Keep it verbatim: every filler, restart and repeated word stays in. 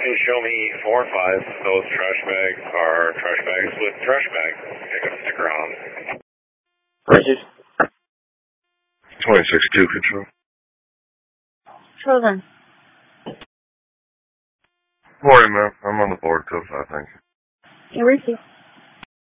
you to show me four and five. Those trash bags are trash bags with trash bags. Take a sticker on. Roger. twenty-six two control. Control then. Morning, ma'am. I'm on the board. Code five, thank you. You receive.